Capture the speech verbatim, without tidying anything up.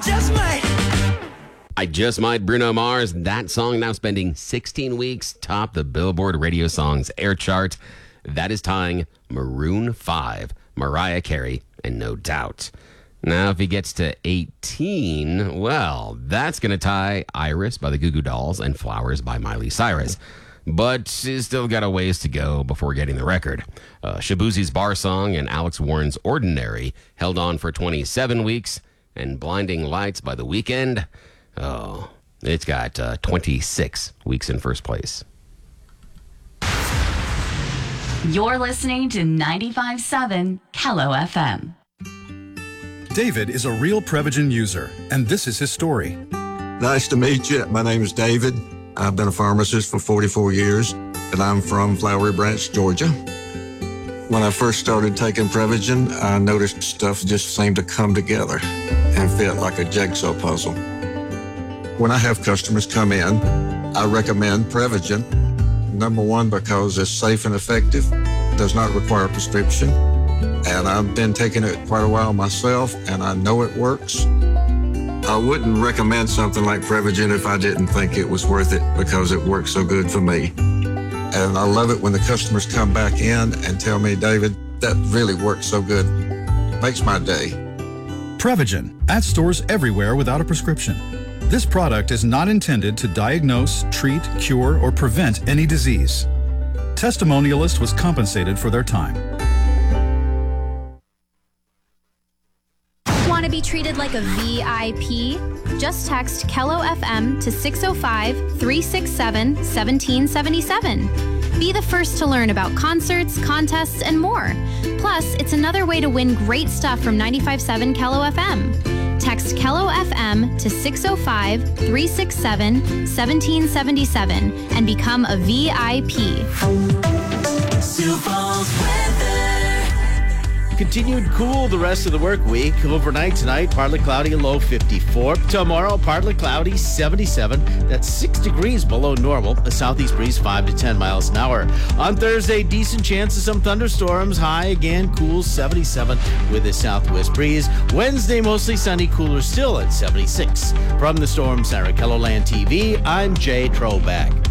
just might. I Just Might, Bruno Mars. That song now spending sixteen weeks top the Billboard Radio Songs Air Chart. That is tying Maroon five, Mariah Carey, and No Doubt. Now, if he gets to eighteen, well, that's going to tie Iris by the Goo Goo Dolls and Flowers by Miley Cyrus. But he's still got a ways to go before getting the record. Uh, Shabuzi's Bar Song and Alex Warren's Ordinary held on for twenty-seven weeks, and Blinding Lights by The Weeknd, oh, it's got uh, twenty-six weeks in first place. You're listening to ninety-five point seven Kello F M. David is a real Prevagen user, and this is his story. Nice to meet you. My name is David. I've been a pharmacist for forty-four years, and I'm from Flowery Branch, Georgia. When I first started taking Prevagen, I noticed stuff just seemed to come together and fit like a jigsaw puzzle. When I have customers come in, I recommend Prevagen. Number one, because it's safe and effective, does not require a prescription, and I've been taking it quite a while myself, and I know it works. I wouldn't recommend something like Prevagen if I didn't think it was worth it because it works so good for me. And I love it when the customers come back in and tell me, David, that really works so good. Makes my day. Prevagen, at stores everywhere without a prescription. This product is not intended to diagnose, treat, cure, or prevent any disease. Testimonialist was compensated for their time. Want to be treated like a V I P? Just text Kello F M to six oh five, three six seven, one seven seven seven. Be the first to learn about concerts, contests, and more. Plus, it's another way to win great stuff from ninety-five point seven Kello F M. Text Kello F M to six oh five, three six seven, one seven seven seven and become a V I P. Sioux Falls weather. Continued cool the rest of the work week. Overnight tonight, partly cloudy, low fifty-four. Tomorrow, partly cloudy, seventy-seven. That's six degrees below normal. A southeast breeze, five to ten miles an hour. On Thursday, decent chance of some thunderstorms. High again, cool, seventy-seven with a southwest breeze. Wednesday, mostly sunny, cooler still at seventy-six. From the Storm Center, Kelloland T V, I'm Jay Troback.